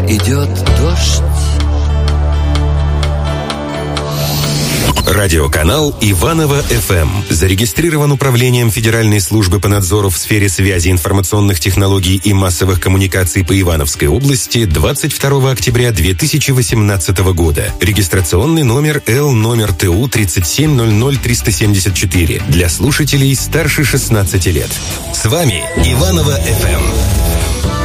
идет дождь. Радиоканал Иваново-ФМ зарегистрирован Управлением Федеральной службы по надзору в сфере связи, информационных технологий и массовых коммуникаций по Ивановской области 22 октября 2018 года. Регистрационный номер Л ТУ 3700374 для слушателей старше 16 лет. С вами Иваново-ФМ.